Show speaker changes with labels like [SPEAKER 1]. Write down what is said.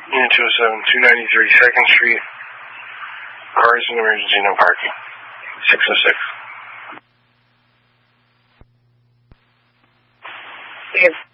[SPEAKER 1] Unit 207, 293 2nd Street. Cars in emergency, no parking. 606.
[SPEAKER 2] Okay.